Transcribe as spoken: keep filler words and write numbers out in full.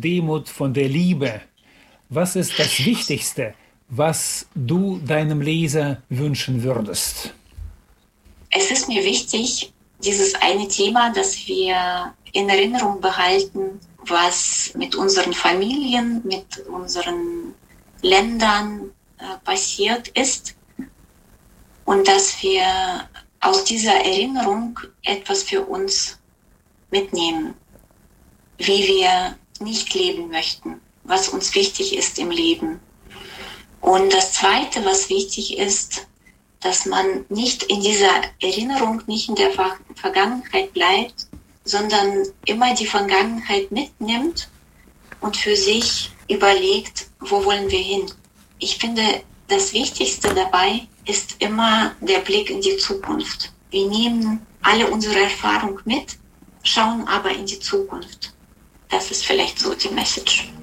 Demut von der Liebe. Was ist das Wichtigste, was du deinem Leser wünschen würdest? Es ist mir wichtig, dieses eine Thema, dass wir in Erinnerung behalten, was mit unseren Familien, mit unseren Ländern äh, passiert ist und dass wir aus dieser Erinnerung etwas für uns mitnehmen, wie wir nicht leben möchten, was uns wichtig ist im Leben. Und das Zweite, was wichtig ist, dass man nicht in dieser Erinnerung, nicht in der Vergangenheit bleibt, sondern immer die Vergangenheit mitnimmt und für sich überlegt, wo wollen wir hin. Ich finde, das Wichtigste dabei ist immer der Blick in die Zukunft. Wir nehmen alle unsere Erfahrung mit, schauen aber in die Zukunft. Das ist vielleicht so die Message.